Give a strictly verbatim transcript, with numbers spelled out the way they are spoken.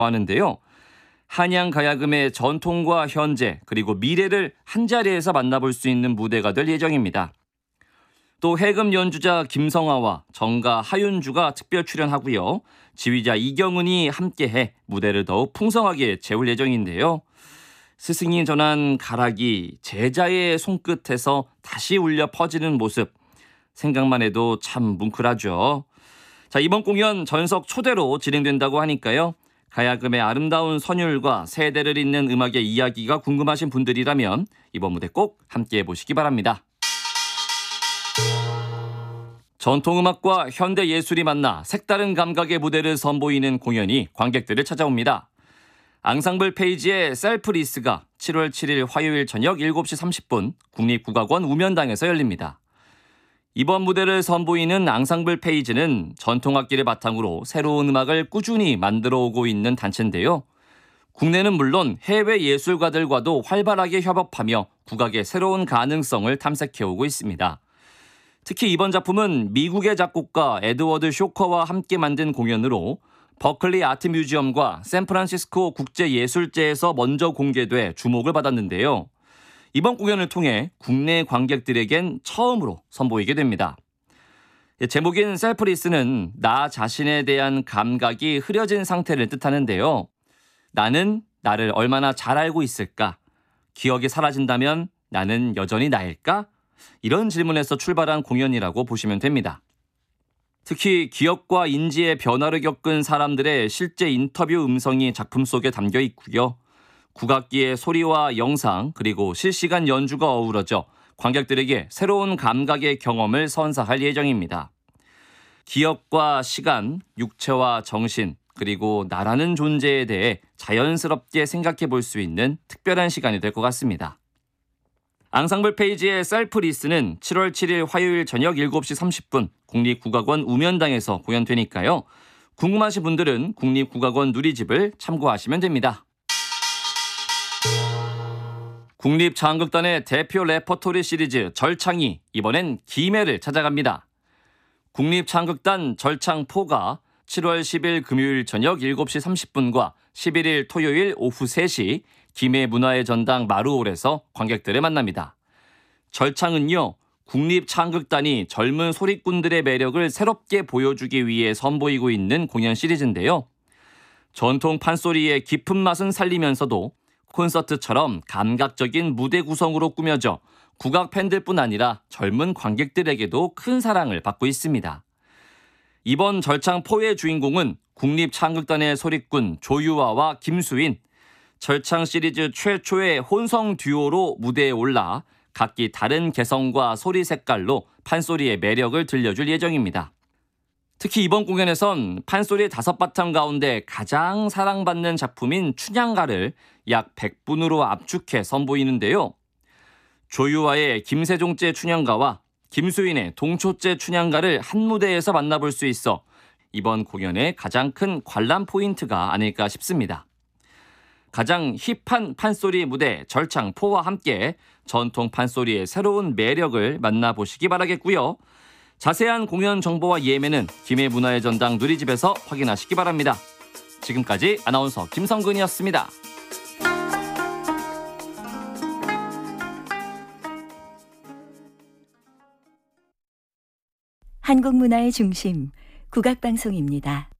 하는데요. 한양가야금의 전통과 현재 그리고 미래를 한자리에서 만나볼 수 있는 무대가 될 예정입니다. 또 해금 연주자 김성아와 정가 하윤주가 특별 출연하고요. 지휘자 이경은이 함께해 무대를 더욱 풍성하게 채울 예정인데요. 스승이 전한 가락이 제자의 손끝에서 다시 울려 퍼지는 모습, 생각만 해도 참 뭉클하죠. 자, 이번 공연 전석 초대로 진행된다고 하니까요. 가야금의 아름다운 선율과 세대를 잇는 음악의 이야기가 궁금하신 분들이라면 이번 무대 꼭 함께해 보시기 바랍니다. 전통음악과 현대예술이 만나 색다른 감각의 무대를 선보이는 공연이 관객들을 찾아옵니다. 앙상블 페이지의 셀프리스가 칠월 칠일 화요일 저녁 일곱 시 삼십 분 국립국악원 우면당에서 열립니다. 이번 무대를 선보이는 앙상블 페이지는 전통악기를 바탕으로 새로운 음악을 꾸준히 만들어 오고 있는 단체인데요. 국내는 물론 해외 예술가들과도 활발하게 협업하며 국악의 새로운 가능성을 탐색해오고 있습니다. 특히 이번 작품은 미국의 작곡가 에드워드 쇼커와 함께 만든 공연으로 버클리 아트 뮤지엄과 샌프란시스코 국제예술제에서 먼저 공개돼 주목을 받았는데요. 이번 공연을 통해 국내 관객들에겐 처음으로 선보이게 됩니다. 제목인 셀프리스는 나 자신에 대한 감각이 흐려진 상태를 뜻하는데요. 나는 나를 얼마나 잘 알고 있을까? 기억이 사라진다면 나는 여전히 나일까? 이런 질문에서 출발한 공연이라고 보시면 됩니다. 특히 기억과 인지의 변화를 겪은 사람들의 실제 인터뷰 음성이 작품 속에 담겨 있고요. 국악기의 소리와 영상 그리고 실시간 연주가 어우러져 관객들에게 새로운 감각의 경험을 선사할 예정입니다. 기억과 시간, 육체와 정신, 그리고 나라는 존재에 대해 자연스럽게 생각해 볼 수 있는 특별한 시간이 될 것 같습니다. 앙상블 페이지의 셀프리스는 칠월 칠일 화요일 저녁 일곱 시 삼십 분 국립국악원 우면당에서 공연되니까요. 궁금하신 분들은 국립국악원 누리집을 참고하시면 됩니다. 국립장극단의 대표 레퍼토리 시리즈 절창이 이번엔 김해를 찾아갑니다. 국립장극단 절창포가 칠월 십일 금요일 저녁 일곱 시 삼십 분과 십일일 토요일 오후 세 시 김해 문화의 전당 마루홀에서 관객들을 만납니다. 절창은요, 국립창극단이 젊은 소리꾼들의 매력을 새롭게 보여주기 위해 선보이고 있는 공연 시리즈인데요. 전통 판소리의 깊은 맛은 살리면서도 콘서트처럼 감각적인 무대 구성으로 꾸며져 국악 팬들뿐 아니라 젊은 관객들에게도 큰 사랑을 받고 있습니다. 이번 절창포의 주인공은 국립창극단의 소리꾼 조유아와 김수인, 절창 시리즈 최초의 혼성 듀오로 무대에 올라 각기 다른 개성과 소리 색깔로 판소리의 매력을 들려줄 예정입니다. 특히 이번 공연에선 판소리의 다섯 바탕 가운데 가장 사랑받는 작품인 춘향가를 약 백 분으로 압축해 선보이는데요. 조유아의 김세종제 춘향가와 김수인의 동초제 춘향가를 한 무대에서 만나볼 수 있어 이번 공연의 가장 큰 관람 포인트가 아닐까 싶습니다. 가장 힙한 판소리 무대 절창포와 함께 전통 판소리의 새로운 매력을 만나보시기 바라겠고요. 자세한 공연 정보와 예매는 김해 문화의 전당 누리집에서 확인하시기 바랍니다. 지금까지 아나운서 김성근이었습니다. 한국 문화의 중심, 국악방송입니다.